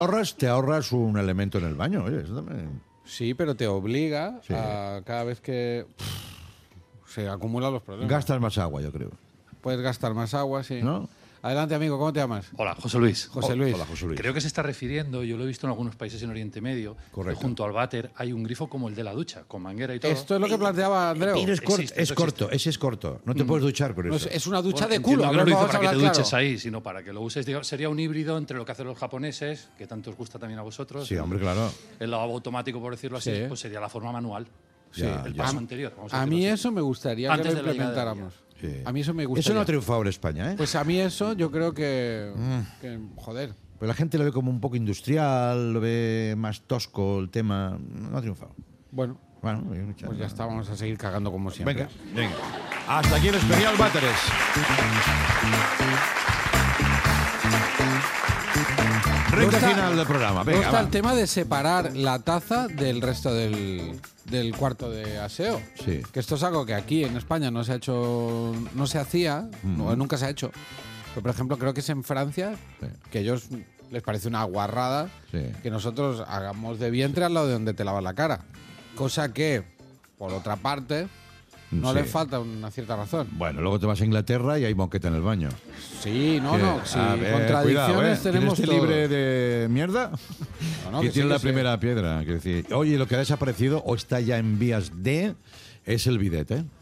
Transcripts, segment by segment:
Te ahorras un elemento en el baño, oye, eso también. Sí, pero te obliga Sí. a cada vez que se acumulan los problemas. Gastas más agua, yo creo. Puedes gastar más agua, sí. ¿No? Adelante, amigo, ¿cómo te llamas? Hola, José Luis. José Luis. Hola, José Luis. Creo que se está refiriendo, yo lo he visto en algunos países en Oriente Medio, Correcto. que junto al váter hay un grifo como el de la ducha, con manguera y todo. Esto es lo que planteaba Andreu. Pero Existe, es eso corto, ese es corto. No te puedes duchar con No, eso. es una ducha Bueno, de culo. entiendo A que ver, no lo hizo vamos a para que te hablar duches claro. ahí, sino para que lo uses. Digo, sería un híbrido entre lo que hacen los japoneses, que tanto os gusta también a vosotros. Sí, hombre, claro. El lavabo automático, por decirlo así, Sí. pues sería la forma manual. Sí, el ya. paso anterior. vamos a A mí decirlo así. eso me gustaría Antes que de lo la llegada del implementáramos. Sí. A mí eso me gustaría. Eso no ha triunfado en España, ¿eh? Pues a mí eso yo creo que joder. Pues la gente lo ve como un poco industrial, lo ve más tosco el tema. No ha triunfado. Bueno, Bueno, pues ya está, vamos a seguir cagando como siempre. Venga, venga. Hasta aquí el especial Váteres. Recta final del programa. Me Venga, gusta va. el tema de separar la taza del resto del cuarto de aseo. Sí. Que esto es algo que aquí en España no se ha hecho, no se hacía, o nunca se ha hecho. Pero, por ejemplo, creo que es en Francia, Sí. que a ellos les parece una guarrada Sí. que nosotros hagamos de vientre al lado de donde te lavas la cara. Cosa que, por otra parte, no Sí. le falta una cierta razón. Bueno, luego te vas a Inglaterra y hay moqueta en el baño. Sí, no, ¿Qué? no. Sí, A ver, contradicciones cuidado, ¿eh? tenemos ¿Tienes todos. libre de mierda? No, no, que que tiene sí, la que sí. primera piedra. Quiero decir, oye, lo que ha desaparecido o está ya en vías de es el bidet, ¿eh?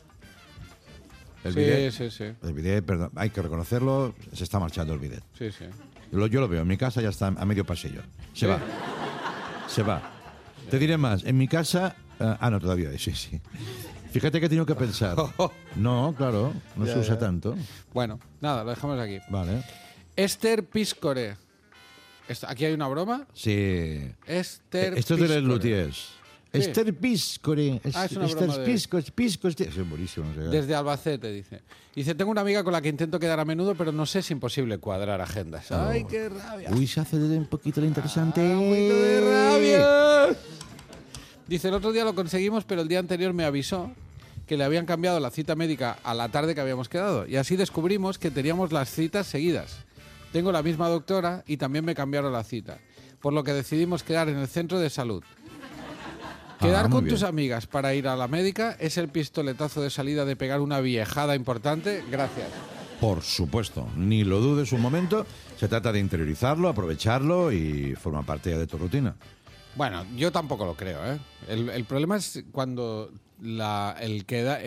El bidet. Sí, sí, sí. El bidet, perdón, hay que reconocerlo, se está marchando el bidet. Sí, sí. Yo lo veo, en mi casa ya está a medio pasillo. Se Sí. va. Se va. Te diré más, en mi casa... no, todavía, sí, sí. Fíjate que he tenido que pensar. No, claro, no Ya, se usa ya. tanto. Bueno, nada, lo dejamos aquí. Vale. Esther Piscore. Aquí hay una broma. Sí. Esther Esto es de Piscore. los luthiers. Sí. Esther Piscore. Ah, es una broma de- Piscos. Es buenísimo. no sé. Desde Albacete, dice. Dice, tengo una amiga con la que intento quedar a menudo, pero no sé, es imposible cuadrar agendas. ¡Ay, qué rabia! Uy, se hace un poquito lo interesante. ¡Un poquito de rabia! Dice, el otro día lo conseguimos, pero el día anterior me avisó que le habían cambiado la cita médica a la tarde que habíamos quedado. Y así descubrimos que teníamos las citas seguidas. Tengo la misma doctora y también me cambiaron la cita. Por lo que decidimos quedar en el centro de salud. Quedar muy con bien. tus amigas para ir a la médica es el pistoletazo de salida de pegar una viejada importante. Gracias. Por supuesto, ni lo dudes un momento. Se trata de interiorizarlo, aprovecharlo y forma parte ya de tu rutina. Bueno, yo tampoco lo creo, ¿eh? El problema es cuando el queda...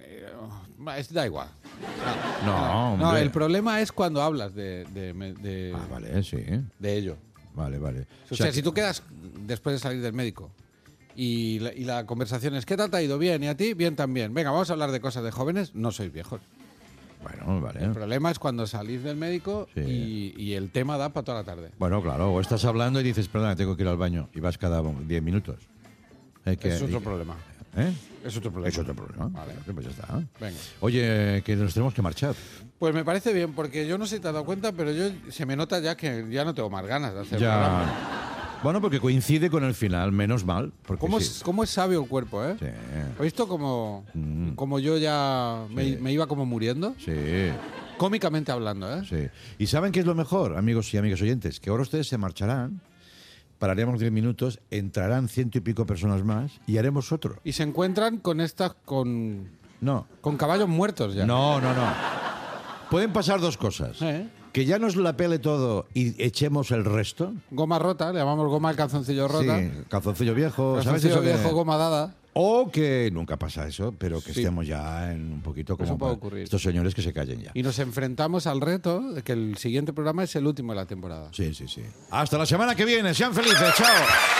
da igual. No, No, hombre. el problema es cuando hablas de Vale, sí. ello. Vale. O sea, si tú quedas después de salir del médico y la conversación es ¿qué tal te ha ido? Bien, ¿y a ti? Bien también. Venga, vamos a hablar de cosas de jóvenes. No sois viejos. Bueno, vale. El problema es cuando salís del médico Sí. y el tema da para toda la tarde. Bueno, claro, o estás hablando y dices, perdona, tengo que ir al baño y vas cada 10 minutos. Es otro problema. ¿Eh? Es otro problema. Es otro problema. Vale. Pues ya está. Venga. Oye, que nos tenemos que marchar. Pues me parece bien, porque yo no sé si te has dado cuenta, pero se me nota ya que ya no tengo más ganas de hacer programa. Ya. Bueno, porque coincide con el final, menos mal. Porque ¿Cómo, sí. cómo es sabio el cuerpo, eh? Sí. ¿Has visto como yo ya me iba como muriendo? Sí, Cómicamente hablando, ¿eh? sí. ¿Y saben qué es lo mejor, amigos y amigas oyentes? Que ahora ustedes se marcharán, pararemos 10 minutos, entrarán 100 y pico personas más y haremos otro. Y se encuentran con No, con caballos muertos ya. no. Pueden pasar dos cosas. ¿Eh? Que ya nos la pele todo y echemos el resto. Goma rota, le llamamos goma al calzoncillo rota. Sí, calzoncillo viejo. ¿Sabes Calzoncillo eso que- viejo, goma dada. O que nunca pasa eso, pero que Sí. estemos ya en un poquito como Eso puede para ocurrir. estos señores que se callen ya. Y nos enfrentamos al reto de que el siguiente programa es el último de la temporada. Sí. Hasta la semana que viene. Sean felices. Chao.